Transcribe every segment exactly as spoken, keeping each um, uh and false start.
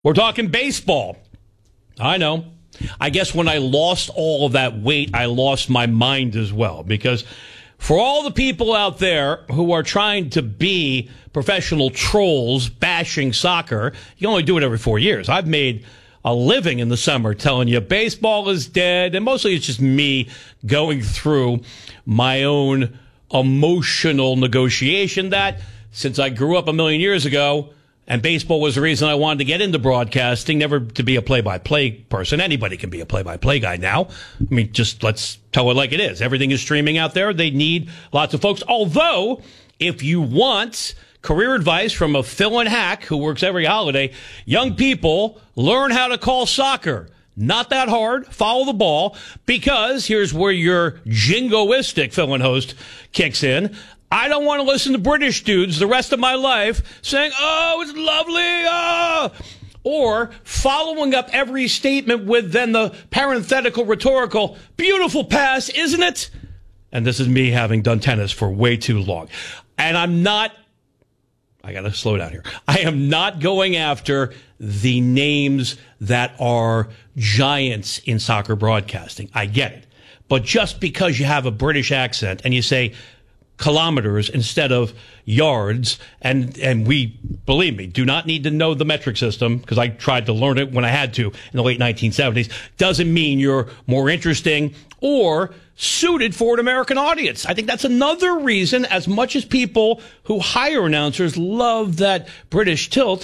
We're talking baseball. I know. I guess when I lost all of that weight, I lost my mind as well. Because for all the people out there who are trying to be professional trolls bashing soccer, you only do it every four years. I've made a living in the summer telling you baseball is dead. And mostly it's just me going through my own emotional negotiation that since I grew up a million years ago, and baseball was the reason I wanted to get into broadcasting, never to be a play-by-play person. Anybody can be a play-by-play guy now. I mean, just let's tell it like it is. Everything is streaming out there. They need lots of folks. Although, if you want career advice from a Phil and Hack who works every holiday, young people, learn how to call soccer. Not that hard. Follow the ball. Because here's where your jingoistic Phil and host kicks in. I don't want to listen to British dudes the rest of my life saying, oh, it's lovely, ah, or following up every statement with then the parenthetical rhetorical, beautiful pass, isn't it? And this is me having done tennis for way too long. And I'm not, I got to slow down here. I am not going after the names that are giants in soccer broadcasting. I get it. But just because you have a British accent and you say kilometers instead of yards, and and we, believe me, do not need to know the metric system because I tried to learn it when I had to in the late nineteen seventies, doesn't mean you're more interesting or suited for an American audience. I think that's another reason, as much as people who hire announcers love that British tilt,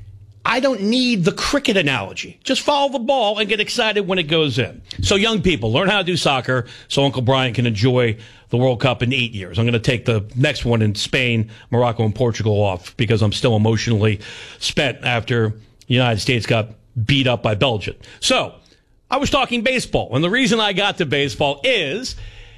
I don't need the cricket analogy. Just follow the ball and get excited when it goes in. So young people, learn how to do soccer so Uncle Brian can enjoy the World Cup in eight years. I'm going to take the next one in Spain, Morocco, and Portugal off because I'm still emotionally spent after the United States got beat up by Belgium. So I was talking baseball, and the reason I got to baseball is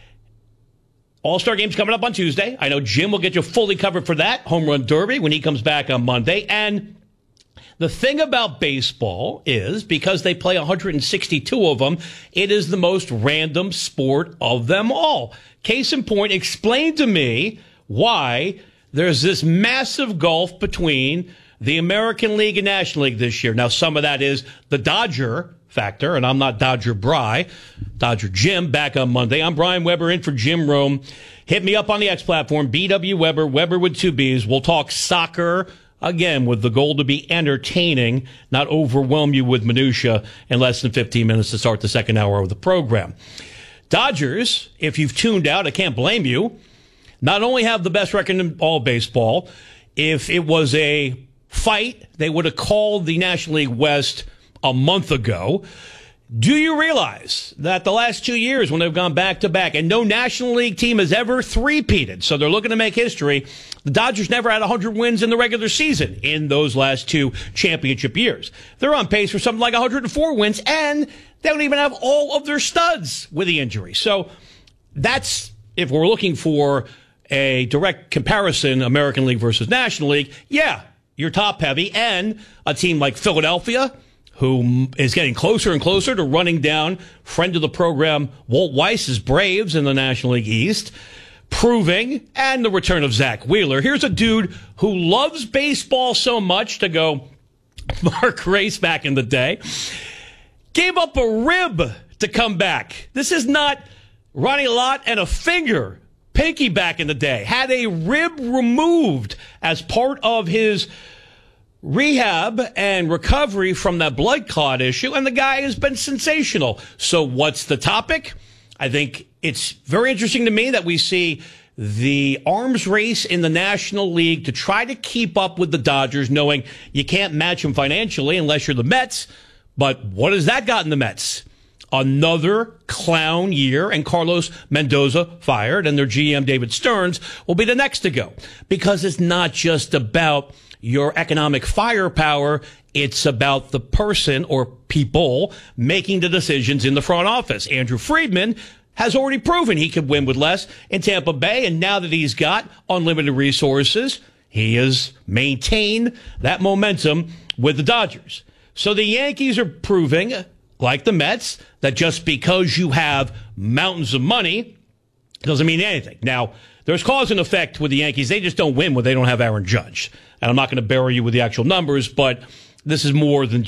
All-Star Game's coming up on Tuesday. I know Jim will get you fully covered for that, Home Run Derby, when he comes back on Monday. And the thing about baseball is, because they play one hundred sixty-two of them, it is the most random sport of them all. Case in point, explain to me why there's this massive gulf between the American League and National League this year. Now, some of that is the Dodger factor, and I'm not Dodger Bry, Dodger Jim, back on Monday. I'm Brian Weber in for Jim Rome. Hit me up on the X platform, B W Weber, Weber with two B's. We'll talk soccer, again, with the goal to be entertaining, not overwhelm you with minutia in less than fifteen minutes to start the second hour of the program. Dodgers, if you've tuned out, I can't blame you, not only have the best record in all baseball, if it was a fight, they would have called the National League West a month ago. Do you realize that the last two years when they've gone back-to-back, and no National League team has ever three-peated, so they're looking to make history, the Dodgers never had one hundred wins in the regular season in those last two championship years. They're on pace for something like one hundred four wins, and they don't even have all of their studs with the injury. So that's, if we're looking for a direct comparison, American League versus National League, yeah, you're top-heavy, and a team like Philadelphia, who is getting closer and closer to running down friend of the program Walt Weiss's Braves in the National League East, proving, and the return of Zach Wheeler. Here's a dude who loves baseball so much to go Mark Race back in the day. Gave up a rib to come back. This is not Ronnie Lott and a finger. Pinky back in the day. Had a rib removed as part of his rehab and recovery from that blood clot issue, and the guy has been sensational. So what's the topic? I think it's very interesting to me that we see the arms race in the National League to try to keep up with the Dodgers, knowing you can't match them financially unless you're the Mets. But what has that gotten the Mets? Another clown year, and Carlos Mendoza fired, and their G M David Stearns will be the next to go. Because it's not just about your economic firepower, it's about the person or people making the decisions in the front office. Andrew Friedman has already proven he could win with less in Tampa Bay, and now that he's got unlimited resources, he has maintained that momentum with the Dodgers. So the Yankees are proving, like the Mets, that just because you have mountains of money doesn't mean anything. Now, there's cause and effect with the Yankees. They just don't win when they don't have Aaron Judge. And I'm not going to bury you with the actual numbers, but this is more than